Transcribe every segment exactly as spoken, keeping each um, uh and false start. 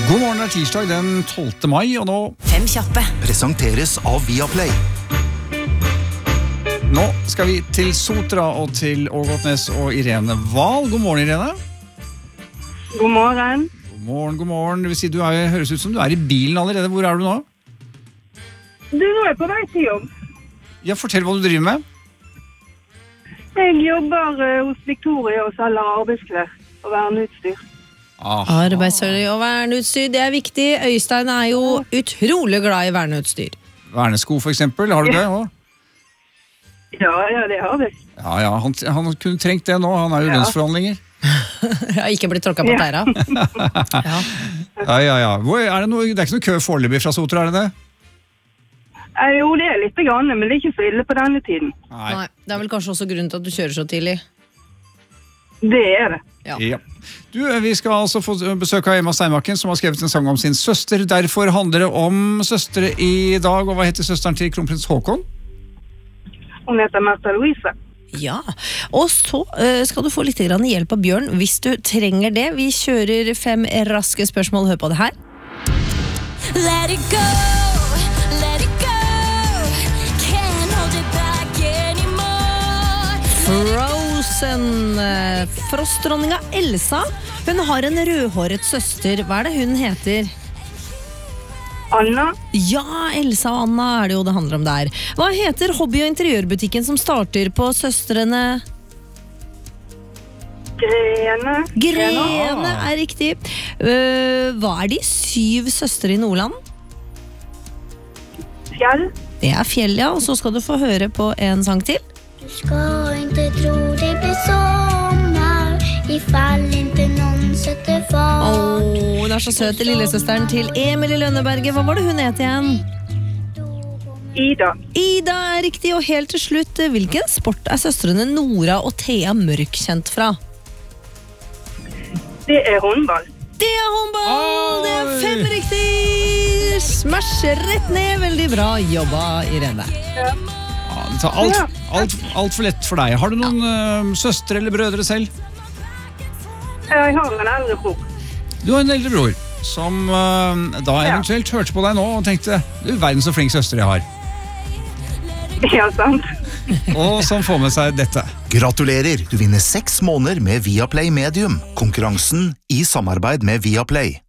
God morgen, det er tirsdag den tolvte mai, og nå Fem kjappe presenteres av Viaplay. Nå skal vi til Sotra og til Ågotnes og Irene Wahl. God morgen, Irene. God morgen. God morgen, god morgen. Det vil si, du er, høres ut som du er i bilen allerede. Hvor er du nå? Du nå er på vei til jobb. Ja, fortell hva du driver med. Jeg jobber uh, hos Victoria og selger arbeidsklær og verneutstyr. Aha. Arbeidstøy og verneutstyr, det er viktig. Øystein er jo utrolig glad i verneutstyr. Vernesko for eksempel, har du det også? Ja, ja, det har vi. Ja, ja, han, han kunne trengt det nå. Han er jo Ja. lønnsforhandlinger. Jeg har ikke blitt tråkket på Ja. tæra. Ja. Ja, ja, ja. Hvor, er det, noe, det er ikke noe kø foreløpig fra Sotra, er det det? Eh, jo, det er litt grann, men det er ikke så ille på denne tiden. Nei. Nei, det er vel kanskje også grunnen til at du kjører så tidlig. Det er det. Ja. Ja. Du, vi skal altså få besøk av Emma Steinbakken, som har skrevet en sang om sin søster. Derfor handler det om søstre i dag. Og hva heter søsteren til kronprins Håkon? Hun heter Märtha Louise. Ja, og så eh, skal du få litt grann hjelp av Bjørn hvis du trenger det. Vi kjører fem raske spørsmål. Hør på det her. Let it go, let it go. Can't hold it back anymore. Frozen. eh, Frostdronninga Elsa. Hun har en rødhåret søster. Hva er det hun heter? Anna, Ja, Elsa og Anna er det jo det handler om der. Hva heter hobby- og interiørbutikken som starter på søstrene? Grene. Grene er riktig. Eh, hva er de syv søstre i Nordland? Fjell. Det er fjell, ja. Og så skal du få høre på en sang til. Du ska inte tro det blir sommar ifall inte någon sätter fart. Åh, hun er så søt, lillesøsteren til Emilie Lønneberget. Hva var det hun het igjen? Ida. Ida er riktig, og helt til slutt, hvilken sport er søstrene Nora og Thea Mørk kjent fra? Det er håndball. Det er håndball! Det er Oi! fem riktig! Smash rett ned, veldig bra jobba, Irene. Ja, det tar alt, alt, alt for lett for deg. Har du noen øh, søstre eller brødre selv? Jeg har en eldre bror. Du har en eldre bror som øh, da eventuelt hørte på deg nå og tenkte, du er verdens så flink søster jeg har. Ja, sant. Og som får med seg dette. Gratulerer, du vinner seks måneder med Viaplay Medium. Konkurransen i samarbeid med Viaplay.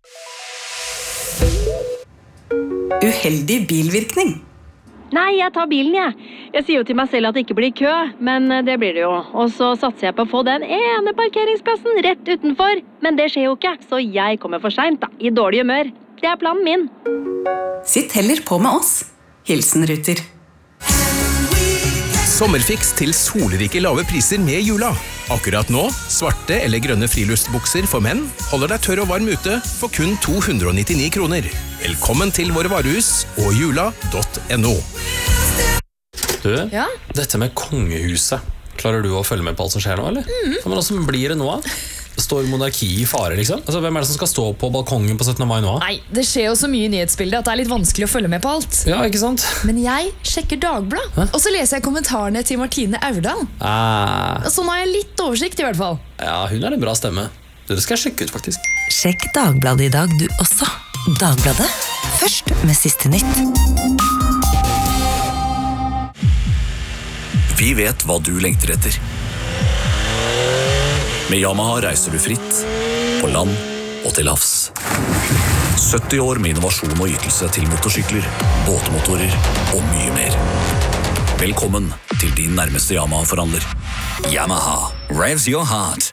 Uheldig bilvirkning. Nei, jeg tar bilen, jeg. Jeg sier jo til meg selv at det ikke blir kø, men det blir det jo. Og så satser jeg på å få den ene parkeringsplassen rett utenfor. Men det skjer jo ikke, så jeg kommer for sent da, i dårlig humør. Det er planen min. Sitt heller på med oss. Hilsen Ruter. Sommerfiks til solrike lave priser med Jula. Akkurat nå, svarte eller grønne friluftsbukser for menn holder deg tørr og varm ute for kun to hundre og nittini kroner. Velkommen til våre varehus og jula punktum no. Du, Ja? dette med kongehuset. Klarer du å følge med på alt som skjer nå, eller? Mm. Men hvordan blir det nå? Står monarki i fare, liksom? Altså, hvem er det som skal stå på balkongen på syttende mai nå? Nei, det skjer jo så mye i nyhetsbildet at det er litt vanskelig å følge med på alt. Ja, ikke sant? Men jeg sjekker Dagbladet, Hæ? og så leser jeg kommentarene til Martine Aurdal. Ah, Så nå har jeg litt oversikt i hvert fall. ja, hun er en bra stemme. Du, det skal jeg sjekke ut, faktisk. Sjekk Dagbladet i dag, du også. Dagbladet, først med siste nytt. Vi vet hva du lengter etter. Med Yamaha reiser du fritt, på land og til havs. sytti år med innovasjon og ytelse til motorsykler, båtmotorer og mye mer. Velkommen til din nærmeste Yamaha-forhandler. Yamaha, revs your heart.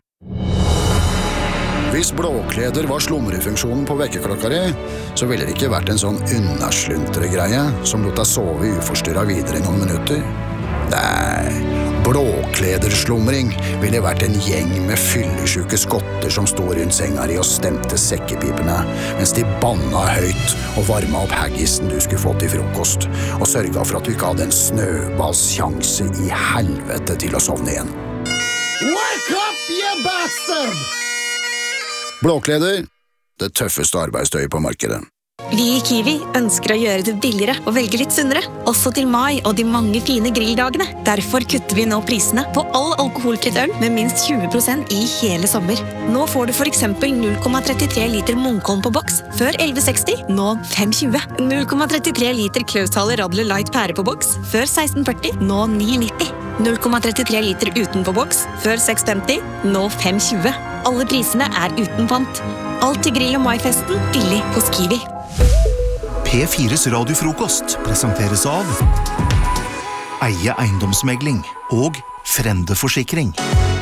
Hvis blåkleder var slumrefunksjonen på vekkerklokka di, så ville det ikke vært en sånn unnasluntre-greie som lot deg sove uforstyrret videre i noen minutter. Nei, blåklederslumring ville vært en gjeng med fyllesyke skotter som stod rundt senga di og stemte sekkepipene, mens de banna høyt og varma opp haggisen du skulle få til frokost, og sørga for at du ikke hadde en snøballsjanse i helvete til å sovne igjen. Wake up, you bastard! Blåkleder, det tøffeste arbeidstøyet på markedet. Vi i Kiwi ønsker å gjøre det billigere og velge litt sunnere, også til mai og de mange fine grilldagene. Derfor kutter vi nå prisene på all alkoholfritt øl med minst tjue prosent i hele sommer. Nå får du for eksempel null komma trettitre liter Munkholm på boks, før elleve seksti, nå fem tjue. null komma trettitre liter Klaushaler Radler Light pære på boks, før seksten førti, nå ni nitti. null komma trettitre liter uten på boks, før seks femti, nå fem tjue. Alle prisene er uten pant. Alt til grill- og maifesten, billig hos Kiwi. P fires radiofrokost presenteres av Eie eiendomsmegling og Frende Forsikring.